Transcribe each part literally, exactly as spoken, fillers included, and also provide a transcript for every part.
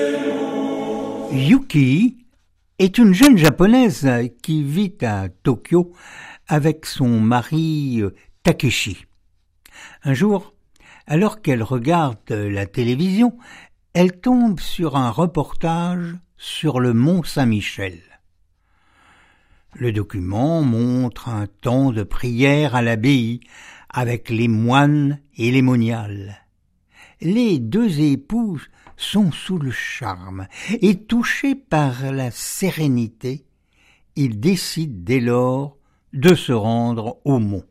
Yuki est une jeune japonaise qui vit à Tokyo avec son mari Takeshi. Un jour, alors qu'elle regarde la télévision, elle tombe sur un reportage sur le mont Saint-Michel. Le document montre un temps de prière à l'abbaye avec les moines et les moniales. Les deux épouses sont sous le charme et touchés par la sérénité, ils décident dès lors de se rendre au mont.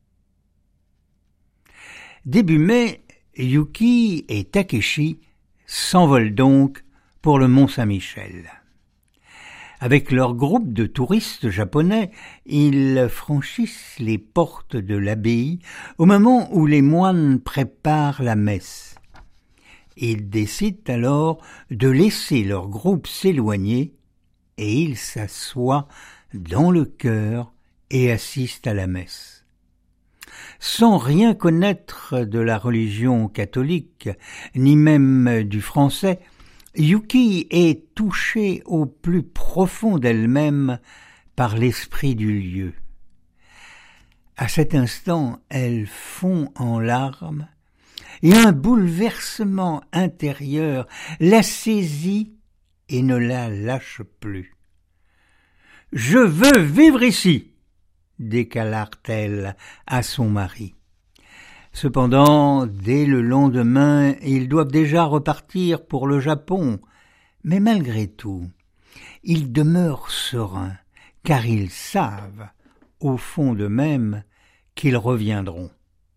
Début mai, Yuki et Takeshi s'envolent donc pour le mont Saint-Michel. Avec leur groupe de touristes japonais, ils franchissent les portes de l'abbaye au moment où les moines préparent la messe. Ils décident alors de laisser leur groupe s'éloigner et ils s'assoient dans le chœur et assistent à la messe. Sans rien connaître de la religion catholique, ni même du français, Yuki est touchée au plus profond d'elle-même par l'esprit du lieu. À cet instant, elle fond en larmes et un bouleversement intérieur la saisit et ne la lâche plus. « Je veux vivre ici !» déclare-t-elle à son mari. Cependant, dès le lendemain, ils doivent déjà repartir pour le Japon. Mais malgré tout, ils demeurent sereins, car ils savent, au fond d'eux-mêmes, qu'ils reviendront.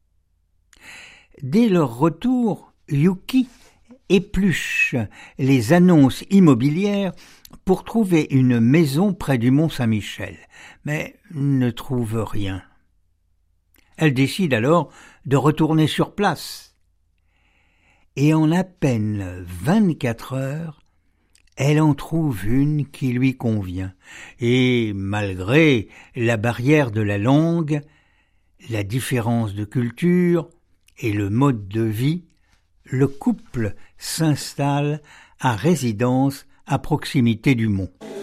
Dès leur retour, Yuki épluche les annonces immobilières pour trouver une maison près du mont Saint-Michel, mais ne trouve rien. Elle décide alors de retourner sur place. Et en à peine vingt-quatre heures, elle en trouve une qui lui convient. Et malgré la barrière de la langue, la différence de culture et le mode de vie, le couple s'installe à résidence à proximité du mont.